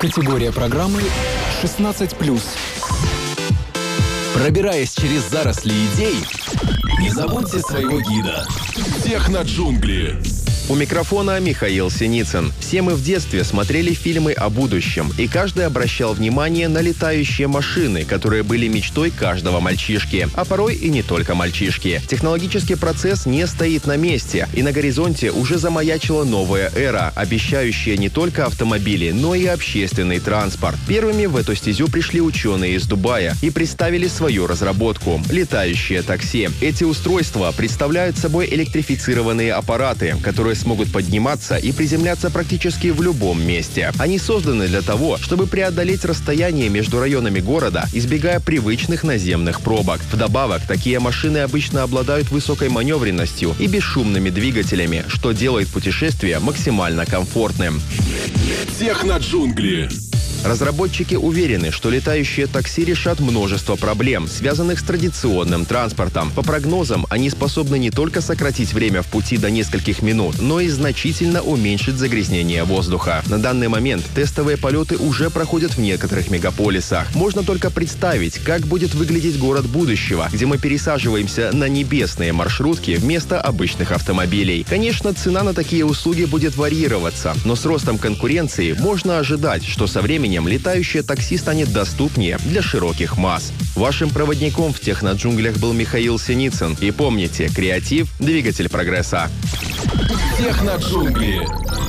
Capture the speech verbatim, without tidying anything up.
Категория программы шестнадцать плюс. Пробираясь через заросли идей, не забудьте своего гида. Техноджунгли. У микрофона Михаил Синицын. Все мы в детстве смотрели фильмы о будущем, и каждый обращал внимание на летающие машины, которые были мечтой каждого мальчишки, а порой и не только мальчишки. Технологический процесс не стоит на месте, и на горизонте уже замаячила новая эра, обещающая не только автомобили, но и общественный транспорт. Первыми в эту стезю пришли ученые из Дубая и представили свою разработку – летающее такси. Эти устройства представляют собой электрифицированные аппараты, которые смогут подниматься и приземляться практически в любом месте. Они созданы для того, чтобы преодолеть расстояние между районами города, избегая привычных наземных пробок. Вдобавок, такие машины обычно обладают высокой маневренностью и бесшумными двигателями, что делает путешествие максимально комфортным. Техноджунгли. Разработчики уверены, что летающие такси решат множество проблем, связанных с традиционным транспортом. По прогнозам, они способны не только сократить время в пути до нескольких минут, но и значительно уменьшить загрязнение воздуха. На данный момент тестовые полеты уже проходят в некоторых мегаполисах. Можно только представить, как будет выглядеть город будущего, где мы пересаживаемся на небесные маршрутки вместо обычных автомобилей. Конечно, цена на такие услуги будет варьироваться, но с ростом конкуренции можно ожидать, что со временем летающее такси станет доступнее для широких масс. Вашим проводником в техноджунглях был Михаил Синицын. И помните, креатив – двигатель прогресса. Техноджунгли.